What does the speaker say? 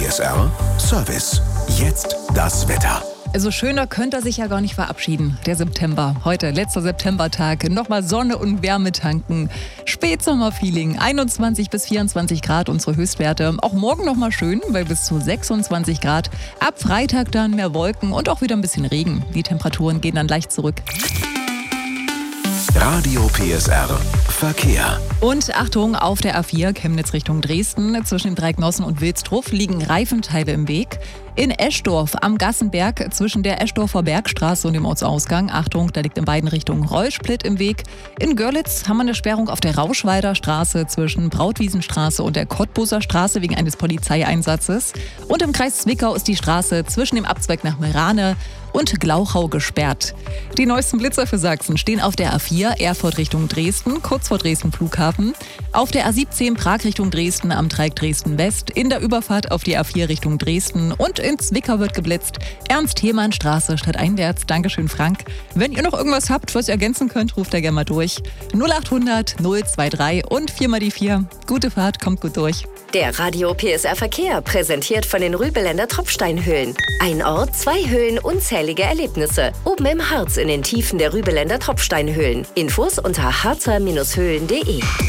PSR Service. Jetzt das Wetter. Also schöner könnte er sich ja gar nicht verabschieden, der September. Heute, letzter Septembertag, nochmal Sonne und Wärme tanken. Spätsommerfeeling, 21 bis 24 Grad unsere Höchstwerte. Auch morgen nochmal schön, bei bis zu 26 Grad. Ab Freitag dann mehr Wolken und auch wieder ein bisschen Regen. Die Temperaturen gehen dann leicht zurück. Radio PSR Verkehr. Und Achtung, auf der A4 Chemnitz Richtung Dresden. Zwischen dem Dreieck und Wilsdruff liegen Reifenteile im Weg. In Eschdorf am Gassenberg zwischen der Eschdorfer Bergstraße und dem Ortsausgang. Achtung, da liegt in beiden Richtungen Rollsplit im Weg. In Görlitz haben wir eine Sperrung auf der Rauschweider Straße zwischen Brautwiesenstraße und der Cottbuser Straße wegen eines Polizeieinsatzes. Und im Kreis Zwickau ist die Straße zwischen dem Abzweig nach Merane und Glauchau gesperrt. Die neuesten Blitzer für Sachsen stehen auf der A4 Erfurt Richtung Dresden, kurz vor Dresden Flughafen. Auf der A17 Prag Richtung Dresden am Dreieck Dresden West, in der Überfahrt auf die A4 Richtung Dresden und in Zwickau wird geblitzt. Ernst-Hehmann-Straße stadteinwärts. Dankeschön, Frank. Wenn ihr noch irgendwas habt, was ihr ergänzen könnt, ruft da gerne mal durch. 0800 023 und 4 mal die 4. Gute Fahrt, kommt gut durch. Der Radio PSR Verkehr, präsentiert von den Rübeländer Tropfsteinhöhlen. Ein Ort, zwei Höhlen, unzählige Erlebnisse. Oben im Harz in den Tiefen der Rübeländer Tropfsteinhöhlen. Infos unter harzer-höhlen.de.